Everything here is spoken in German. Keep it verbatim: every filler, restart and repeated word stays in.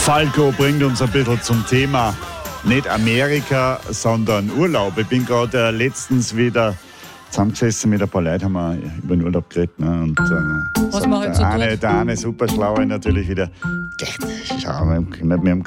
Falco bringt uns ein bisschen zum Thema nicht Amerika, sondern Urlaub. Ich bin gerade äh, letztens wieder zusammengesessen mit ein paar Leuten, haben wir über den Urlaub geredet. Ne? Und, äh, Was man halt so der, eine, tut. der eine super schlaue natürlich wieder, schau, wir haben, wir haben